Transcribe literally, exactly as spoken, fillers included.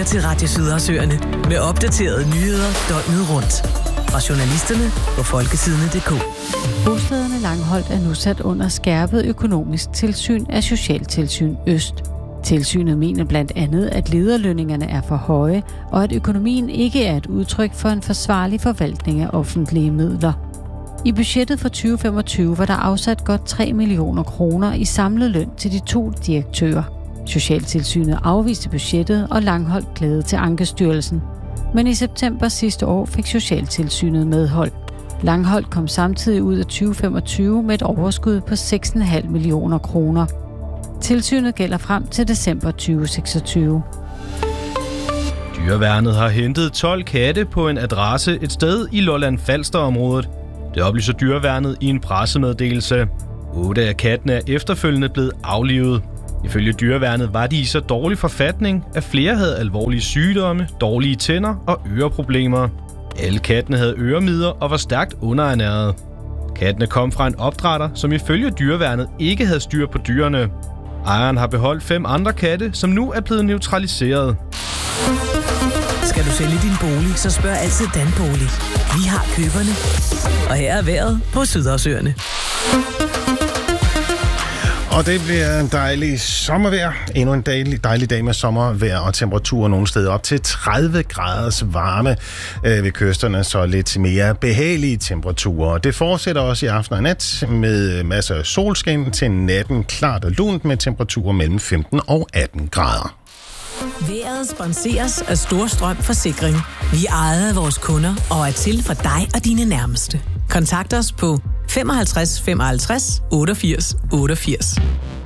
til Radio Sydersøerne med opdaterede nyheder døgnet rundt. Fra journalisterne på folketidene punktum d k. Bostederne Langholt er nu sat under skærpet økonomisk tilsyn af Socialtilsyn Øst. Tilsynet mener blandt andet, at lederlønningerne er for høje, og at økonomien ikke er et udtryk for en forsvarlig forvaltning af offentlige midler. I budgettet for tyve femogtyve var der afsat godt tre millioner kroner i samlet løn til de to direktører. Socialtilsynet afviste budgettet, og Langholt klagede til Ankestyrelsen. Men i september sidste år fik Socialtilsynet medhold. Langholt kom samtidig ud af tyve femogtyve med et overskud på seks komma fem millioner kroner. Tilsynet gælder frem til december tyve seksogtyve. Dyreværnet har hentet tolv katte på en adresse et sted i Lolland-Falster-området. Det oplyser Dyreværnet i en pressemeddelelse. Otte af kattene er efterfølgende blevet aflivet. Ifølge Dyreværnet var de i så dårlig forfatning, at flere havde alvorlige sygdomme, dårlige tænder og øreproblemer. Alle kattene havde øremider og var stærkt underernærede. Kattene kom fra en opdrætter, som ifølge Dyreværnet ikke havde styr på dyrene. Ejeren har beholdt fem andre katte, som nu er blevet neutraliseret. Skal du sælge din bolig, så spørg altid Danbolig. Vi har køberne. Og her er vejret på Sydersøerne. Og det bliver en dejlig sommervejr. Endnu en dejlig, dejlig dag med sommervejr og temperaturer nogle steder op til tredive graders varme øh, ved kysterne, så lidt mere behagelige temperaturer. Det fortsætter også i aften og nat med masser af solskin til natten, klart og lunt med temperaturer mellem femten og atten grader. Vejret sponseres af Storstrøm Forsikring. Vi er ejet af vores kunder og er til for dig og dine nærmeste. Kontakt os på femoghalvtreds femoghalvtreds otteogfirs otteogfirs.